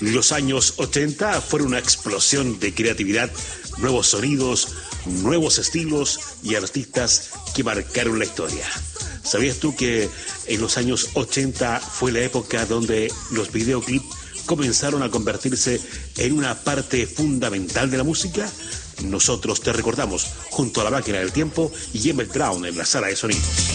Los años 80 fueron una explosión de creatividad, nuevos sonidos, nuevos estilos y artistas que marcaron la historia. ¿Sabías tú que en los años 80 fue la época donde los videoclips comenzaron a convertirse en una parte fundamental de la música? Nosotros te recordamos junto a la máquina del tiempo y Emmett Brown en la sala de sonidos.